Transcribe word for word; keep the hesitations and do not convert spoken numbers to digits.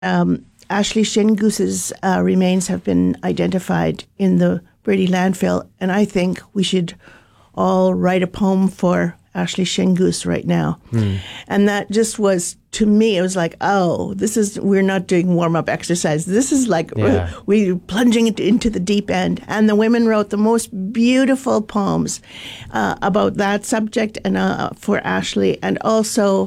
Um, Ashley Shingoose's uh, remains have been identified in the Brady landfill, and I think we should all write a poem for Ashley Shingoose right now. Mm. And that just was, to me, it was like, oh, this is, we're not doing warm-up exercise. This is like, yeah. we're plunging it into the deep end. And the women wrote the most beautiful poems uh, about that subject and uh, for Ashley. And also